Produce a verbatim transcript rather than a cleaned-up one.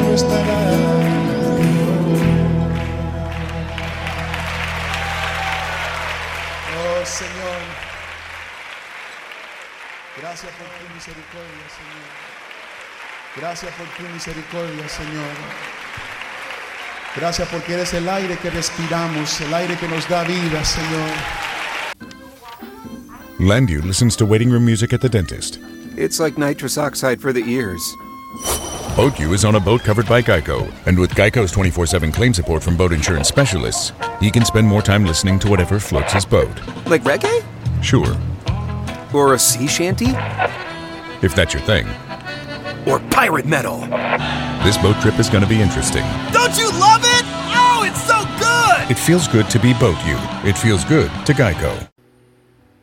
conmigo estará. Oh, Señor, gracias por tu misericordia, Señor. Gracias por tu misericordia, Señor. Gracias porque eres el aire que respiramos, el aire que nos da vida, Señor. Landu listens to waiting room music at the dentist. It's like nitrous oxide for the ears. BoatU is on a boat covered by Geico, and with Geico's twenty-four seven claim support from boat insurance specialists, he can spend more time listening to whatever floats his boat. Like reggae? Sure. Or a sea shanty? If that's your thing. Or pirate metal? This boat trip is going to be interesting. Don't you love it? Oh, it's so good! It feels good to be BoatU. It feels good to Geico.